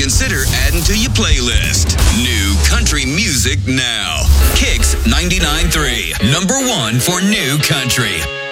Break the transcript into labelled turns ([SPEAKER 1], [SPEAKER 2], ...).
[SPEAKER 1] consider adding to your playlist. New country music now. Kicks 99.3, number one for new country.